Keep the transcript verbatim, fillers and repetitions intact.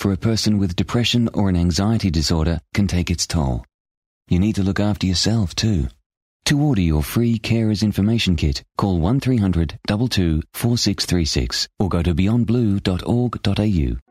for a person with depression or an anxiety disorder can take its toll. You need to look after yourself too. To order your free Carers Information Kit, call one three hundred two two four six three six or go to beyond blue dot org dot a u.